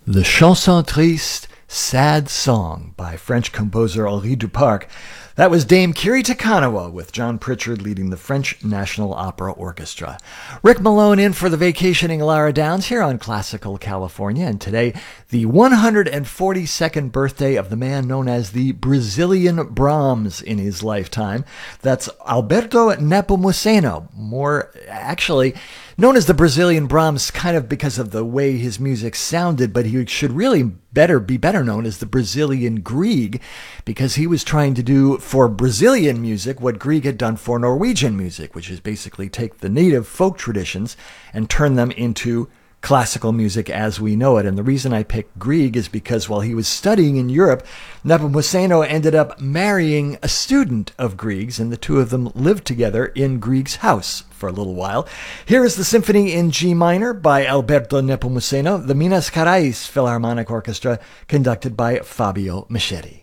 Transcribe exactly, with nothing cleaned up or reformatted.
The Chanson Triste, Sad Song by French composer Henri Duparc. That was Dame Kiri Te Kanawa with John Pritchard leading the French National Opera Orchestra. Rick Malone in for the vacationing Lara Downs here on Classical California, and today the one hundred forty-second birthday of the man known as the Brazilian Brahms in his lifetime. That's Alberto Nepomuceno, more actually known as the Brazilian Brahms kind of because of the way his music sounded, but he should really better be better known as the Brazilian Grieg, because he was trying to do for Brazilian music what Grieg had done for Norwegian music, which is basically take the native folk traditions and turn them into classical music as we know it. And the reason I picked Grieg is because while he was studying in Europe, Nepomuceno ended up marrying a student of Grieg's, and the two of them lived together in Grieg's house for a little while. Here is the symphony in G minor by Alberto Nepomuceno, the Minas Gerais Philharmonic Orchestra, conducted by Fabio Michetti.